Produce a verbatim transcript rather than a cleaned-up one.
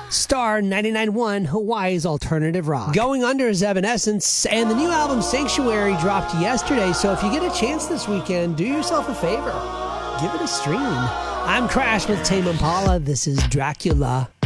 Star ninety-nine point one, Hawaii's alternative rock. Going Under is Evanescence, and the new album Sanctuary dropped yesterday, so if you get a chance this weekend, do yourself a favor. Give it a stream. I'm Crash with Tame Impala. This is Dracula.